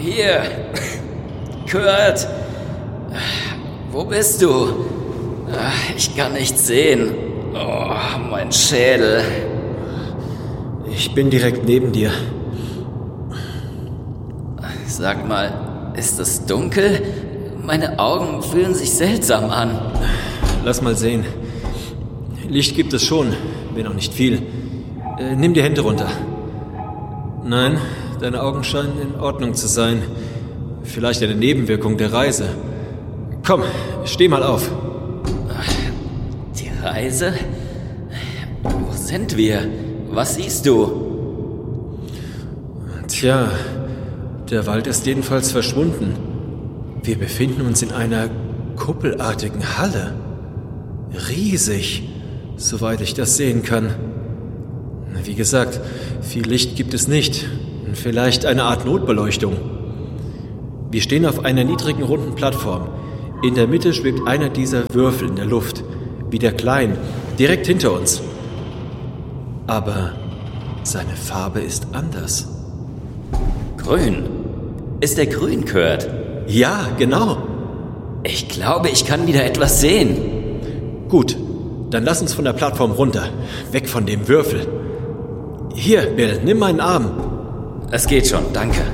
Hier. Kurt. Wo bist du? Ich kann nichts sehen. Oh, mein Schädel. Ich bin direkt neben dir. Sag mal, ist es dunkel? Meine Augen fühlen sich seltsam an. Lass mal sehen. Licht gibt es schon, wenn auch nicht viel. Nimm die Hände runter. Nein, deine Augen scheinen in Ordnung zu sein. Vielleicht eine Nebenwirkung der Reise. Komm, steh mal auf. Die Reise? Wo sind wir? Was siehst du? Tja, der Wald ist jedenfalls verschwunden. Wir befinden uns in einer kuppelartigen Halle. Riesig, soweit ich das sehen kann. Wie gesagt, viel Licht gibt es nicht. Vielleicht eine Art Notbeleuchtung. Wir stehen auf einer niedrigen, runden Plattform. In der Mitte schwebt einer dieser Würfel in der Luft, wieder klein, direkt hinter uns. Aber seine Farbe ist anders. Grün. Ist der grün, Kurt? Ja, genau. Ich glaube, ich kann wieder etwas sehen. Gut, dann lass uns von der Plattform runter. Weg von dem Würfel. Hier, Bill, nimm meinen Arm. Es geht schon, danke.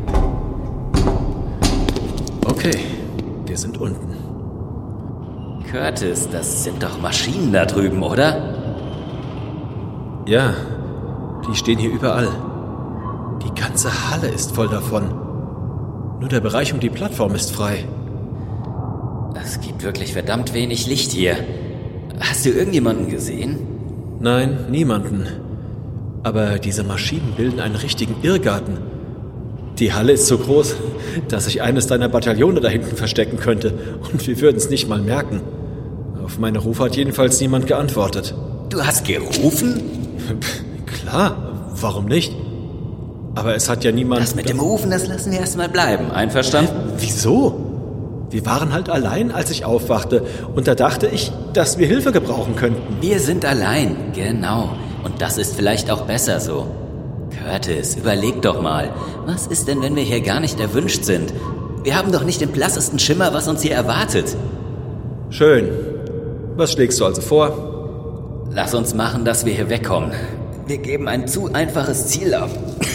Okay, wir sind unten. Curtis, das sind doch Maschinen da drüben, oder? Ja, die stehen hier überall. Die ganze Halle ist voll davon. Nur der Bereich um die Plattform ist frei. Es gibt wirklich verdammt wenig Licht hier. Hast du irgendjemanden gesehen? Nein, niemanden. Aber diese Maschinen bilden einen richtigen Irrgarten. Die Halle ist so groß, dass sich eines deiner Bataillone da hinten verstecken könnte. Und wir würden es nicht mal merken. Auf meine Rufe hat jedenfalls niemand geantwortet. Du hast gerufen? Klar, warum nicht? Aber es hat ja niemand... Das mit dem Rufen, das lassen wir erstmal bleiben. Einverstanden? Wieso? Wir waren halt allein, als ich aufwachte. Und da dachte ich, dass wir Hilfe gebrauchen könnten. Wir sind allein, genau. Und das ist vielleicht auch besser so. Curtis, überleg doch mal. Was ist denn, wenn wir hier gar nicht erwünscht sind? Wir haben doch nicht den blassesten Schimmer, was uns hier erwartet. Schön. Was schlägst du also vor? Lass uns machen, dass wir hier wegkommen. Wir geben ein zu einfaches Ziel ab.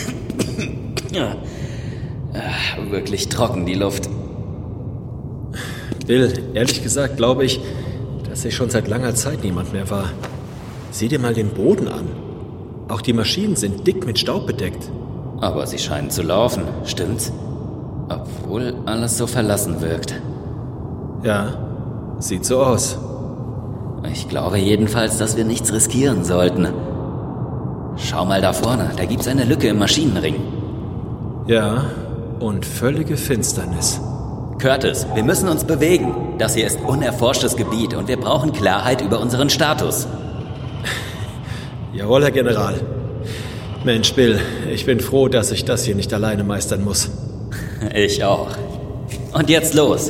Wirklich trocken, die Luft. Bill, ehrlich gesagt glaube ich, dass hier schon seit langer Zeit niemand mehr war. Sieh dir mal den Boden an. Auch die Maschinen sind dick mit Staub bedeckt. Aber sie scheinen zu laufen, stimmt's? Obwohl alles so verlassen wirkt. Ja, sieht so aus. Ich glaube jedenfalls, dass wir nichts riskieren sollten. Schau mal da vorne, da gibt's eine Lücke im Maschinenring. Ja, und völlige Finsternis. Curtis, wir müssen uns bewegen. Das hier ist unerforschtes Gebiet und wir brauchen Klarheit über unseren Status. Jawohl, Herr General. Mensch, Bill, ich bin froh, dass ich das hier nicht alleine meistern muss. Ich auch. Und jetzt los.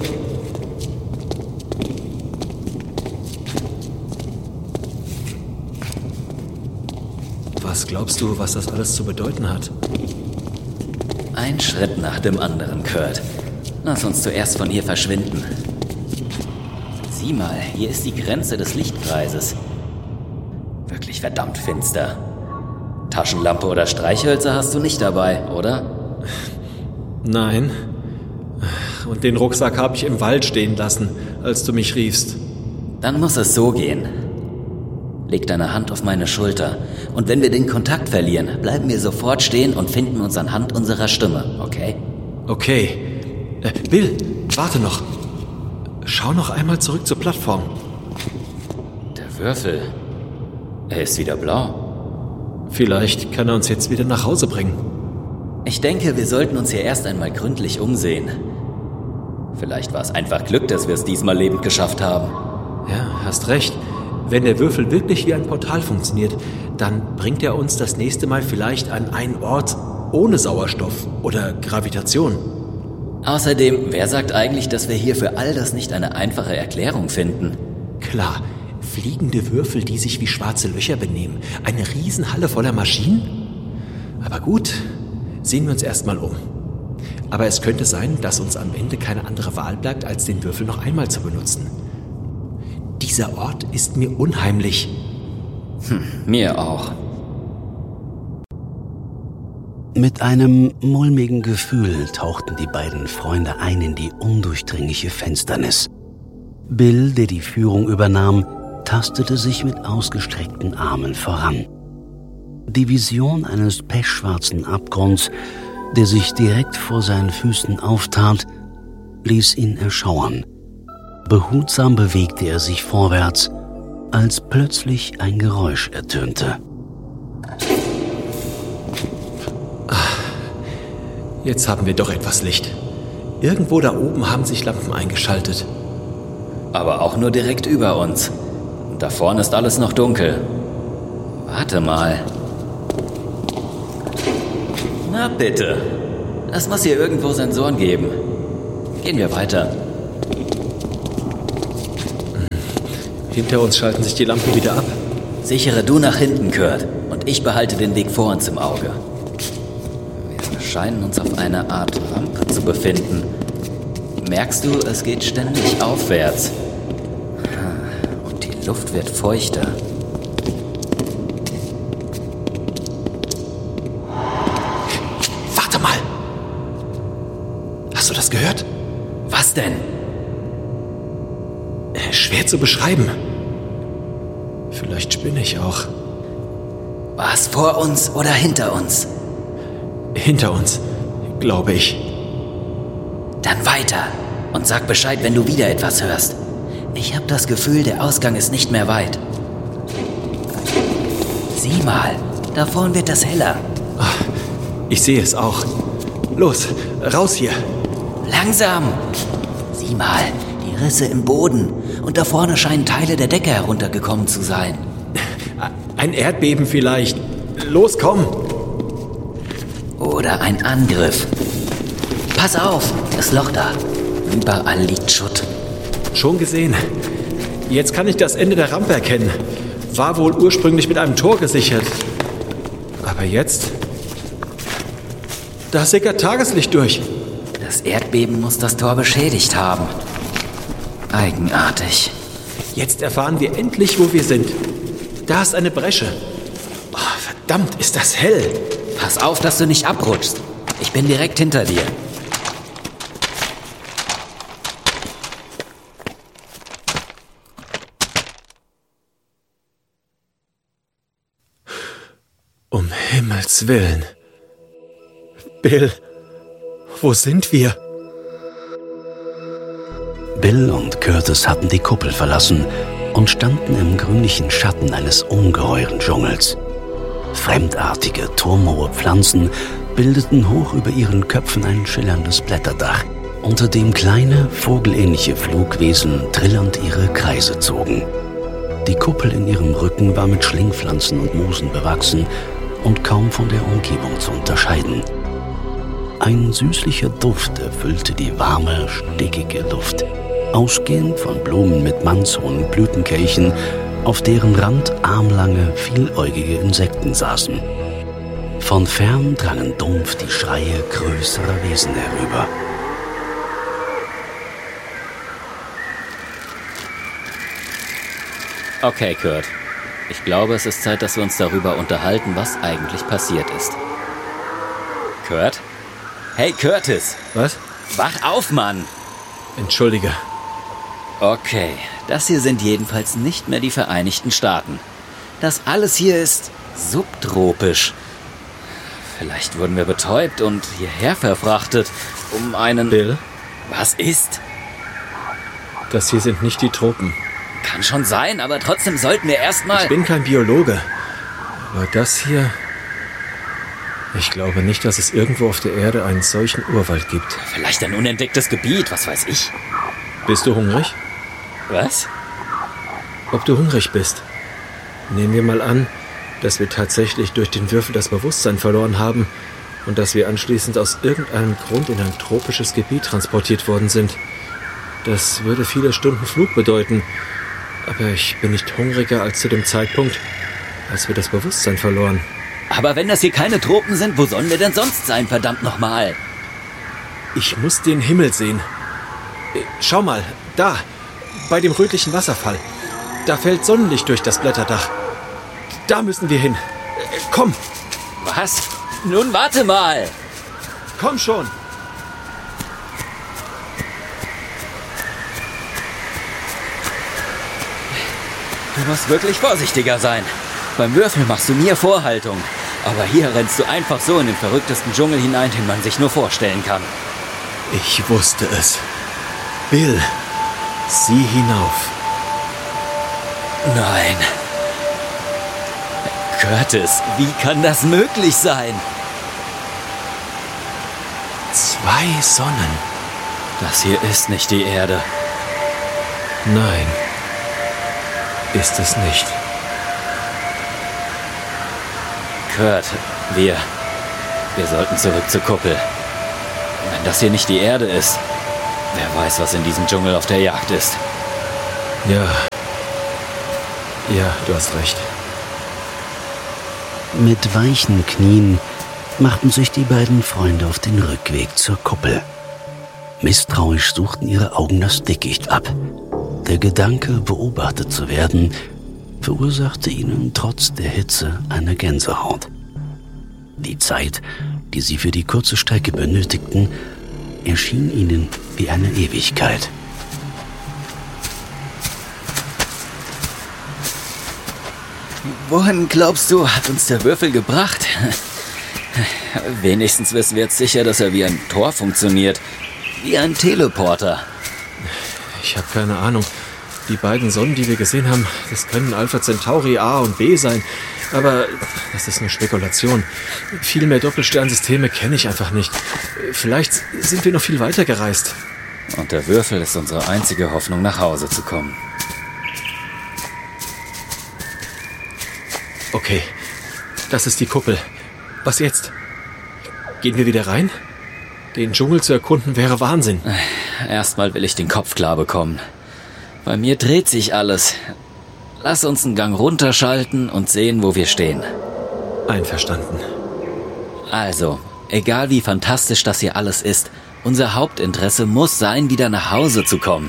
Was glaubst du, was das alles zu bedeuten hat? Ein Schritt nach dem anderen, Kurt. Lass uns zuerst von hier verschwinden. Sieh mal, hier ist die Grenze des Lichtkreises. Wirklich verdammt finster. Taschenlampe oder Streichhölzer hast du nicht dabei, oder? Nein. Und den Rucksack habe ich im Wald stehen lassen, als du mich riefst. Dann muss es so gehen. Leg deine Hand auf meine Schulter. Und wenn wir den Kontakt verlieren, bleiben wir sofort stehen und finden uns anhand unserer Stimme, okay? Okay. Bill, warte noch. Schau noch einmal zurück zur Plattform. Der Würfel. Er ist wieder blau. Vielleicht kann er uns jetzt wieder nach Hause bringen. Ich denke, wir sollten uns hier erst einmal gründlich umsehen. Vielleicht war es einfach Glück, dass wir es diesmal lebend geschafft haben. Ja, hast recht. Wenn der Würfel wirklich wie ein Portal funktioniert, dann bringt er uns das nächste Mal vielleicht an einen Ort ohne Sauerstoff oder Gravitation. Außerdem, wer sagt eigentlich, dass wir hier für all das nicht eine einfache Erklärung finden? Klar, fliegende Würfel, die sich wie schwarze Löcher benehmen. Eine Riesenhalle voller Maschinen? Aber gut, sehen wir uns erstmal um. Aber es könnte sein, dass uns am Ende keine andere Wahl bleibt, als den Würfel noch einmal zu benutzen. Dieser Ort ist mir unheimlich. Mir auch. Mit einem mulmigen Gefühl tauchten die beiden Freunde ein in die undurchdringliche Finsternis. Bill, der die Führung übernahm, tastete sich mit ausgestreckten Armen voran. Die Vision eines pechschwarzen Abgrunds, der sich direkt vor seinen Füßen auftat, ließ ihn erschauern. Behutsam bewegte er sich vorwärts, als plötzlich ein Geräusch ertönte. Jetzt haben wir doch etwas Licht. Irgendwo da oben haben sich Lampen eingeschaltet. Aber auch nur direkt über uns. Da vorne ist alles noch dunkel. Warte mal. Na bitte. Es muss hier irgendwo Sensoren geben. Gehen wir weiter. Hinter uns schalten sich die Lampen wieder ab. Sichere du nach hinten, Kurt. Und ich behalte den Weg vor uns im Auge. Wir scheinen uns auf einer Art Rampe zu befinden. Merkst du, es geht ständig aufwärts. Und die Luft wird feuchter. Warte mal! Hast du das gehört? Was denn? Schwer zu beschreiben. Vielleicht spinne ich auch. War es vor uns oder hinter uns? Hinter uns, glaube ich. Dann weiter und sag Bescheid, wenn du wieder etwas hörst. Ich habe das Gefühl, der Ausgang ist nicht mehr weit. Sieh mal, da vorn wird das heller. Ich sehe es auch. Los, raus hier. Langsam. Sieh mal, die Risse im Boden. Und da vorne scheinen Teile der Decke heruntergekommen zu sein. Ein Erdbeben vielleicht. Los, komm. Oder ein Angriff. Pass auf, das Loch da. Überall liegt Schutt. Schon gesehen. Jetzt kann ich das Ende der Rampe erkennen. War wohl ursprünglich mit einem Tor gesichert. Aber jetzt? Da sickert Tageslicht durch. Das Erdbeben muss das Tor beschädigt haben. Eigenartig. Jetzt erfahren wir endlich, wo wir sind. Da ist eine Bresche. Oh, verdammt, ist das hell. Pass auf, dass du nicht abrutschst. Ich bin direkt hinter dir. Um Himmels Willen. Bill, wo sind wir? Bill und Curtis hatten die Kuppel verlassen und standen im grünlichen Schatten eines ungeheuren Dschungels. Fremdartige, turmhohe Pflanzen bildeten hoch über ihren Köpfen ein schillerndes Blätterdach, unter dem kleine, vogelähnliche Flugwesen trillernd ihre Kreise zogen. Die Kuppel in ihrem Rücken war mit Schlingpflanzen und Moosen bewachsen und kaum von der Umgebung zu unterscheiden. Ein süßlicher Duft erfüllte die warme, stickige Luft, ausgehend von Blumen mit mannshohen Blütenkelchen, auf deren Rand armlange, vieläugige Insekten saßen. Von fern drangen dumpf die Schreie größerer Wesen herüber. Okay, Kurt. Ich glaube, es ist Zeit, dass wir uns darüber unterhalten, was eigentlich passiert ist. Kurt? Hey, Curtis! Was? Wach auf, Mann! Entschuldige. Okay, das hier sind jedenfalls nicht mehr die Vereinigten Staaten. Das alles hier ist subtropisch. Vielleicht wurden wir betäubt und hierher verfrachtet, um einen... Bill? Was ist? Das hier sind nicht die Tropen. Kann schon sein, aber trotzdem sollten wir erstmal... Ich bin kein Biologe. Aber das hier... Ich glaube nicht, dass es irgendwo auf der Erde einen solchen Urwald gibt. Vielleicht ein unentdecktes Gebiet, was weiß ich. Bist du hungrig? Was? Ob du hungrig bist? Nehmen wir mal an, dass wir tatsächlich durch den Würfel das Bewusstsein verloren haben und dass wir anschließend aus irgendeinem Grund in ein tropisches Gebiet transportiert worden sind. Das würde viele Stunden Flug bedeuten. Aber ich bin nicht hungriger als zu dem Zeitpunkt, als wir das Bewusstsein verloren. Aber wenn das hier keine Tropen sind, wo sollen wir denn sonst sein, verdammt nochmal? Ich muss den Himmel sehen. Schau mal, da, bei dem rötlichen Wasserfall. Da fällt Sonnenlicht durch das Blätterdach. Da müssen wir hin. Komm. Was? Nun warte mal. Komm schon. Du musst wirklich vorsichtiger sein. Beim Würfel machst du mir Vorhaltung. Aber hier rennst du einfach so in den verrücktesten Dschungel hinein, den man sich nur vorstellen kann. Ich wusste es. Bill, sieh hinauf. Nein. Curtis, wie kann das möglich sein? 2 Sonnen. Das hier ist nicht die Erde. Nein, ist es nicht. Kurt, wir sollten zurück zur Kuppel. Wenn das hier nicht die Erde ist, wer weiß, was in diesem Dschungel auf der Jagd ist. Ja, du hast recht. Mit weichen Knien machten sich die beiden Freunde auf den Rückweg zur Kuppel. Misstrauisch suchten ihre Augen das Dickicht ab. Der Gedanke, beobachtet zu werden, verursachte ihnen trotz der Hitze eine Gänsehaut. Die Zeit, die sie für die kurze Strecke benötigten, erschien ihnen wie eine Ewigkeit. Wohin glaubst du, hat uns der Würfel gebracht? Wenigstens wissen wir jetzt sicher, dass er wie ein Tor funktioniert. Wie ein Teleporter. Ich habe keine Ahnung. Die beiden Sonnen, die wir gesehen haben, das können Alpha Centauri A und B sein. Aber das ist nur Spekulation. Viel mehr Doppelsternsysteme kenne ich einfach nicht. Vielleicht sind wir noch viel weiter gereist. Und der Würfel ist unsere einzige Hoffnung, nach Hause zu kommen. Okay, das ist die Kuppel. Was jetzt? Gehen wir wieder rein? Den Dschungel zu erkunden wäre Wahnsinn. Erstmal will ich den Kopf klar bekommen. Bei mir dreht sich alles. Lass uns einen Gang runterschalten und sehen, wo wir stehen. Einverstanden. Also, egal wie fantastisch das hier alles ist, unser Hauptinteresse muss sein, wieder nach Hause zu kommen.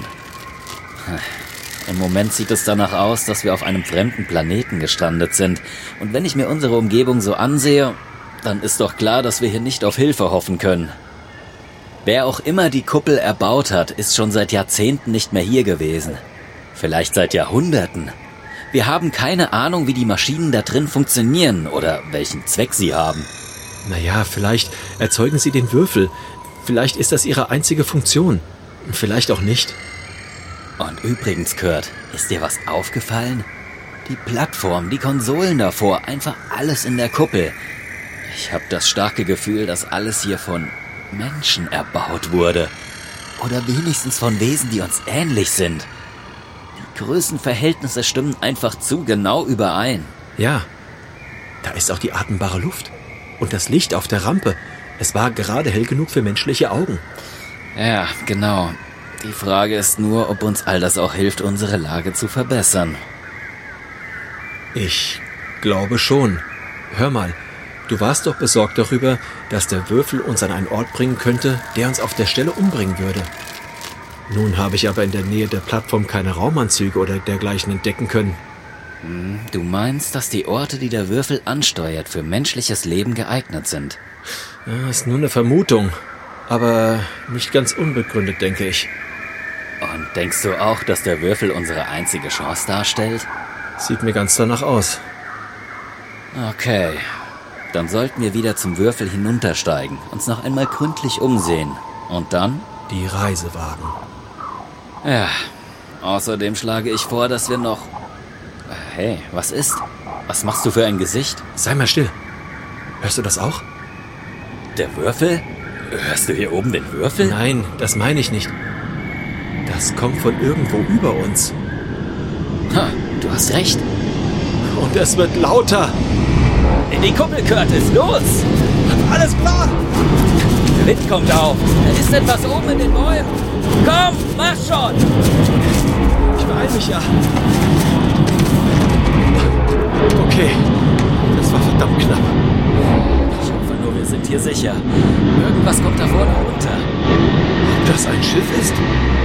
Im Moment sieht es danach aus, dass wir auf einem fremden Planeten gestrandet sind. Und wenn ich mir unsere Umgebung so ansehe, dann ist doch klar, dass wir hier nicht auf Hilfe hoffen können. Wer auch immer die Kuppel erbaut hat, ist schon seit Jahrzehnten nicht mehr hier gewesen. Vielleicht seit Jahrhunderten. Wir haben keine Ahnung, wie die Maschinen da drin funktionieren oder welchen Zweck sie haben. Naja, vielleicht erzeugen sie den Würfel. Vielleicht ist das ihre einzige Funktion. Vielleicht auch nicht. Und übrigens, Kurt, ist dir was aufgefallen? Die Plattform, die Konsolen davor, einfach alles in der Kuppel. Ich habe das starke Gefühl, dass alles hier von Menschen erbaut wurde. Oder wenigstens von Wesen, die uns ähnlich sind. Die Größenverhältnisse stimmen einfach zu genau überein. Ja, da ist auch die atembare Luft. Und das Licht auf der Rampe. Es war gerade hell genug für menschliche Augen. Ja, genau. Die Frage ist nur, ob uns all das auch hilft, unsere Lage zu verbessern. Ich glaube schon. Hör mal, du warst doch besorgt darüber, dass der Würfel uns an einen Ort bringen könnte, der uns auf der Stelle umbringen würde. Nun habe ich aber in der Nähe der Plattform keine Raumanzüge oder dergleichen entdecken können. Du meinst, dass die Orte, die der Würfel ansteuert, für menschliches Leben geeignet sind? Ja, ist nur eine Vermutung, aber nicht ganz unbegründet, denke ich. Und denkst du auch, dass der Würfel unsere einzige Chance darstellt? Sieht mir ganz danach aus. Okay, dann sollten wir wieder zum Würfel hinuntersteigen, uns noch einmal gründlich umsehen. Und dann? Die Reise wagen. Ja, außerdem schlage ich vor, dass wir noch... Hey, was ist? Was machst du für ein Gesicht? Sei mal still. Hörst du das auch? Der Würfel? Hörst du hier oben den Würfel? Nein, das meine ich nicht. Das kommt von irgendwo über uns. Ha, du hast recht. Und es wird lauter. In die Kuppel, Curtis, los! Alles klar! Der Wind kommt auf. Da ist etwas oben in den Bäumen. Komm, mach schon! Ich beeil mich ja. Okay, das war verdammt knapp. Ich hoffe nur, wir Wir sind hier sicher. Irgendwas kommt da vorne runter. Ob das ein Schiff ist?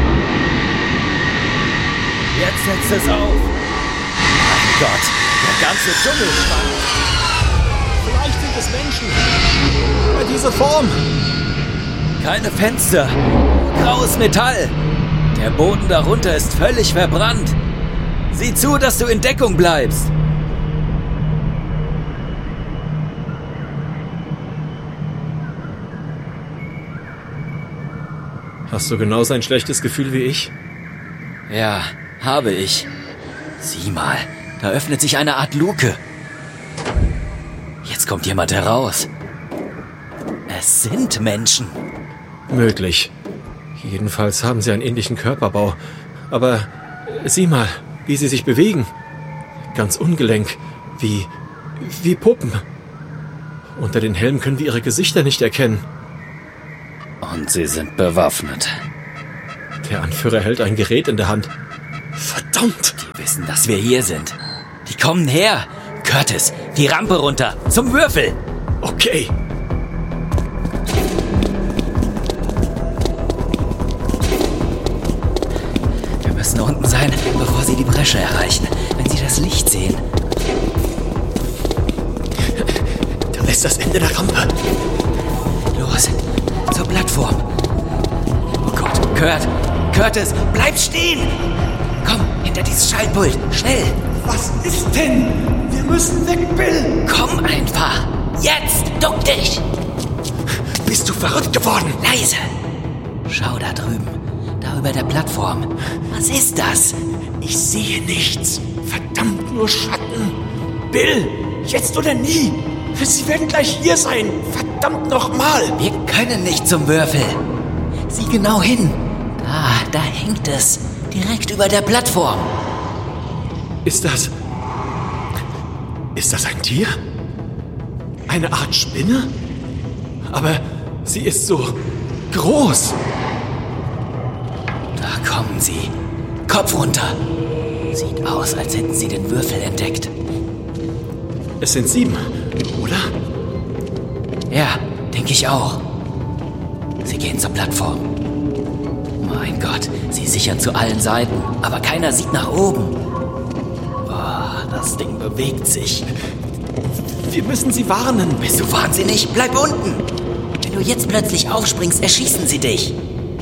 Jetzt setzt es auf. Mein Gott, der ganze Dschungel spannt. Vielleicht sind es Menschen. Aber diese Form. Keine Fenster. Graues Metall. Der Boden darunter ist völlig verbrannt. Sieh zu, dass du in Deckung bleibst. Hast du genauso ein schlechtes Gefühl wie ich? Ja, habe ich. Sieh mal, da öffnet sich eine Art Luke. Jetzt kommt jemand heraus. Es sind Menschen. Möglich. Jedenfalls haben sie einen ähnlichen Körperbau. Aber sieh mal, wie sie sich bewegen. Ganz ungelenk, wie Puppen. Unter den Helmen können wir ihre Gesichter nicht erkennen. Und sie sind bewaffnet. Der Anführer hält ein Gerät in der Hand. Verdammt! Die wissen, dass wir hier sind. Die kommen her. Curtis, die Rampe runter. Zum Würfel. Okay. Wir müssen unten sein, bevor sie die Bresche erreichen. Wenn sie das Licht sehen. Da ist das Ende der Rampe. Los, zur Plattform. Oh Gott, Curtis, bleib stehen! Komm, hinter dieses Schaltpult, schnell! Was ist denn? Wir müssen weg, Bill! Komm einfach! Jetzt! Duck dich! Bist du verrückt geworden? Leise! Schau da drüben, da über der Plattform. Was ist das? Ich sehe nichts. Verdammt, nur Schatten. Bill, jetzt oder nie. Sie werden gleich hier sein. Verdammt nochmal. Wir können nicht zum Würfel. Sieh genau hin. Da hängt es. Direkt über der Plattform. Ist das ein Tier? Eine Art Spinne? Aber sie ist so groß. Da kommen sie. Kopf runter. Sieht aus, als hätten sie den Würfel entdeckt. Es sind 7, oder? Ja, denke ich auch. Sie gehen zur Plattform. Mein Gott, sie sichern zu allen Seiten, aber keiner sieht nach oben. Oh, das Ding bewegt sich. Wir müssen sie warnen. Bist du wahnsinnig? Bleib unten! Wenn du jetzt plötzlich aufspringst, erschießen sie dich.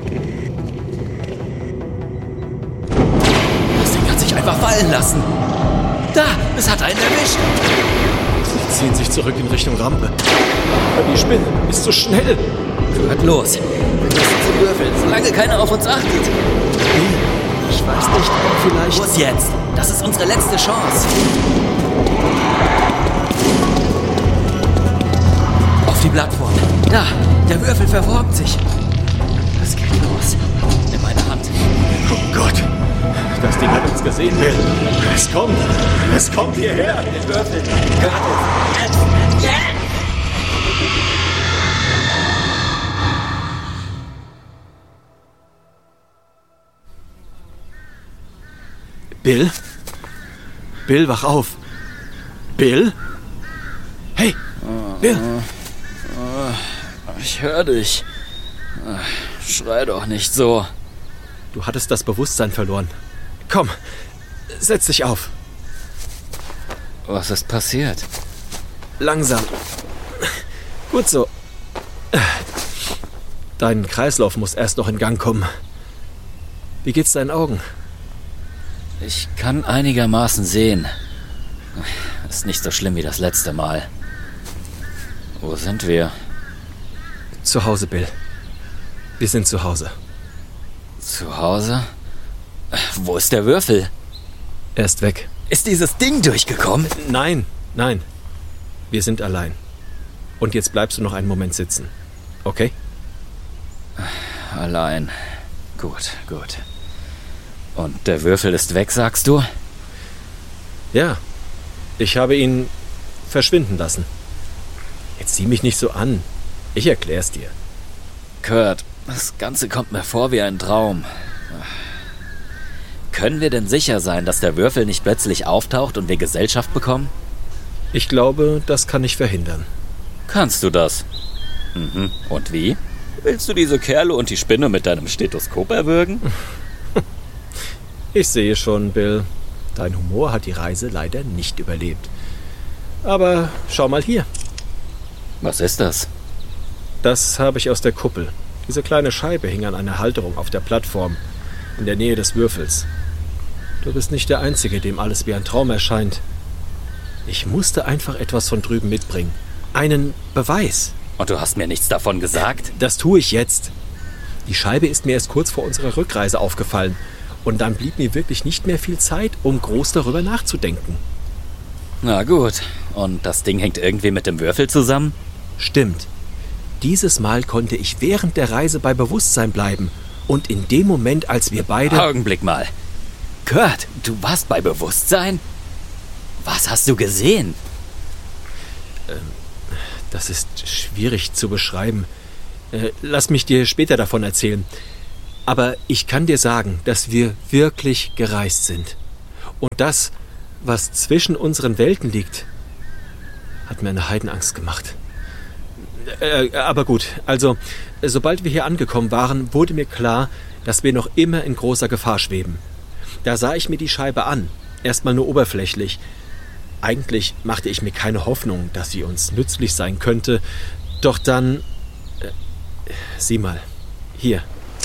Das Ding hat sich einfach fallen lassen. Da, es hat einen erwischt. Sie ziehen sich zurück in Richtung Rampe. Aber die Spinne ist so schnell. Hört los. Wir müssen sie würfeln, solange keiner auf uns achtet. Ich weiß nicht, vielleicht... Los jetzt! Das ist unsere letzte Chance. Auf die Plattform. Da, der Würfel verformt sich. Es geht los. Nimm meine Hand. Oh Gott, das Ding hat uns gesehen, Bill. Es kommt hierher. Den Würfel. Bill? Bill, wach auf. Bill? Hey, Bill. Ich höre dich. Schrei doch nicht so. Du hattest das Bewusstsein verloren. Komm, setz dich auf. Was ist passiert? Langsam. Gut so. Dein Kreislauf muss erst noch in Gang kommen. Wie geht's deinen Augen? Ich kann einigermaßen sehen. Ist nicht so schlimm wie das letzte Mal. Wo sind wir? Zu Hause, Bill. Wir sind zu Hause. Zu Hause? Wo ist der Würfel? Er ist weg. Ist dieses Ding durchgekommen? Nein. Wir sind allein. Und jetzt bleibst du noch einen Moment sitzen. Okay? Allein. Gut. Und der Würfel ist weg, sagst du? Ja. Ich habe ihn verschwinden lassen. Jetzt sieh mich nicht so an. Ich erklär's dir. Kurt, das Ganze kommt mir vor wie ein Traum. Können wir denn sicher sein, dass der Würfel nicht plötzlich auftaucht und wir Gesellschaft bekommen? Ich glaube, das kann ich verhindern. Kannst du das? Mhm. Und wie? Willst du diese Kerle und die Spinne mit deinem Stethoskop erwürgen? Ich sehe schon, Bill. Dein Humor hat die Reise leider nicht überlebt. Aber schau mal hier. Was ist das? Das habe ich aus der Kuppel. Diese kleine Scheibe hing an einer Halterung auf der Plattform, in der Nähe des Würfels. Du bist nicht der Einzige, dem alles wie ein Traum erscheint. Ich musste einfach etwas von drüben mitbringen. Einen Beweis. Und du hast mir nichts davon gesagt? Das tue ich jetzt. Die Scheibe ist mir erst kurz vor unserer Rückreise aufgefallen. Und dann blieb mir wirklich nicht mehr viel Zeit, um groß darüber nachzudenken. Na gut. Und das Ding hängt irgendwie mit dem Würfel zusammen? Stimmt. Dieses Mal konnte ich während der Reise bei Bewusstsein bleiben. Und in dem Moment, als wir beide... Augenblick mal. Kurt, du warst bei Bewusstsein? Was hast du gesehen? Das ist schwierig zu beschreiben. Lass mich dir später davon erzählen. Aber ich kann dir sagen, dass wir wirklich gereist sind. Und das, was zwischen unseren Welten liegt, hat mir eine Heidenangst gemacht. Aber gut, also, sobald wir hier angekommen waren, wurde mir klar, dass wir noch immer in großer Gefahr schweben. Da sah ich mir die Scheibe an, erstmal nur oberflächlich. Eigentlich machte ich mir keine Hoffnung, dass sie uns nützlich sein könnte. Doch dann... sieh mal, hier.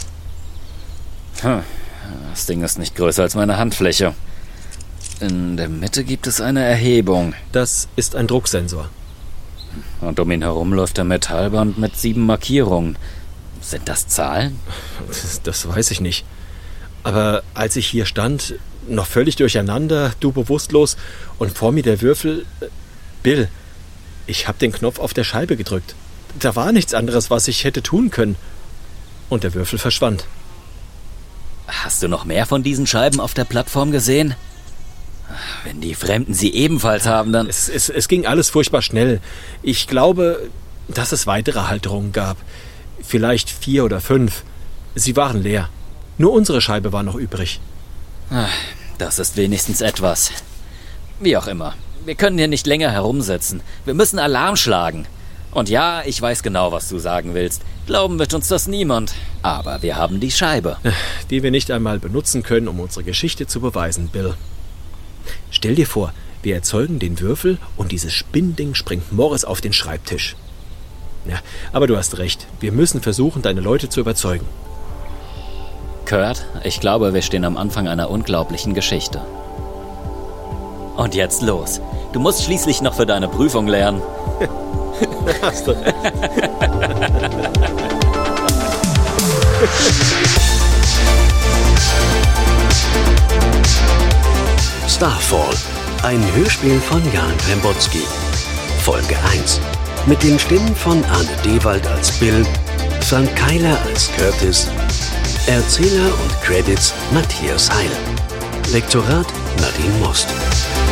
Das Ding ist nicht größer als meine Handfläche. In der Mitte gibt es eine Erhebung. Das ist ein Drucksensor. Und um ihn herum läuft ein Metallband mit 7 Markierungen. Sind das Zahlen? Das weiß ich nicht. Aber als ich hier stand, noch völlig durcheinander, du bewusstlos und vor mir der Würfel... Bill, ich habe den Knopf auf der Scheibe gedrückt. Da war nichts anderes, was ich hätte tun können. Und der Würfel verschwand. Hast du noch mehr von diesen Scheiben auf der Plattform gesehen? Wenn die Fremden sie ebenfalls haben, dann... Es ging alles furchtbar schnell. Ich glaube, dass es weitere Halterungen gab. Vielleicht 4 oder 5. Sie waren leer. Nur unsere Scheibe war noch übrig. Das ist wenigstens etwas. Wie auch immer. Wir können hier nicht länger herumsitzen. Wir müssen Alarm schlagen. Und ja, ich weiß genau, was du sagen willst. Glauben wird uns das niemand. Aber wir haben die Scheibe. Die wir nicht einmal benutzen können, um unsere Geschichte zu beweisen, Bill. Stell dir vor, wir erzeugen den Würfel und dieses Spinnding springt Morris auf den Schreibtisch. Ja, aber du hast recht. Wir müssen versuchen, deine Leute zu überzeugen. Kurt, ich glaube, wir stehen am Anfang einer unglaublichen Geschichte. Und jetzt los. Du musst schließlich noch für deine Prüfung lernen. Hast du recht. Starfall, ein Hörspiel von Jan Klembotski. Folge 1. Mit den Stimmen von Arne Dewald als Bill, Frank Keiler als Curtis, Erzähler und Credits Matthias Heil. Lektorat Nadine Most.